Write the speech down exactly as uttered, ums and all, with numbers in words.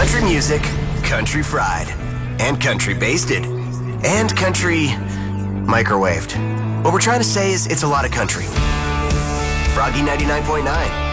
Country music, country fried, and country basted, and country microwaved. What we're trying to say is it's a lot of country. Froggy ninety-nine point nine.